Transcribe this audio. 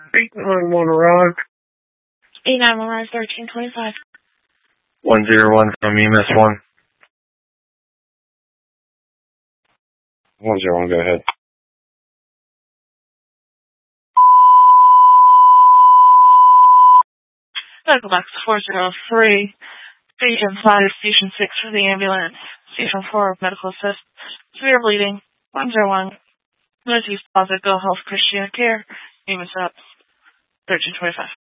891 arrived. 891 arrived, 1325. 101 from EMS 1. 101, go ahead. Medical box 403. Station 5, Station 6 for the ambulance. Station 4, medical assist. Severe bleeding. 101. Northeast Plaza, Go Health Christian Care. EMS up. 1325.